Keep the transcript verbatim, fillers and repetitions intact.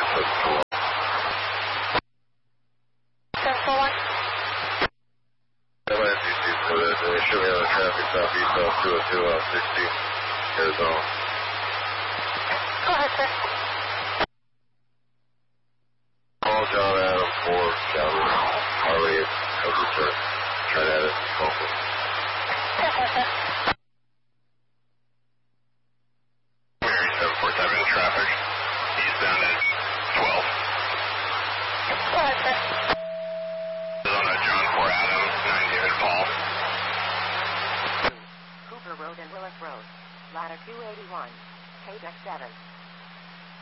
seven four one. L A D C for that. They show me on the traffic southeast off two oh two off sixty, Arizona. Go ahead, sir. Call John Adam for Calvary, Harley, over sir. Try to have it. Call for ten four, sir. Mary seven four seven in traffic. Eastbound at twelve. Go ahead, sir. Arizona, John four Adam, nine David Paul. Cooper Road and Willis Road. Ladder two eighty-one. K deck seven.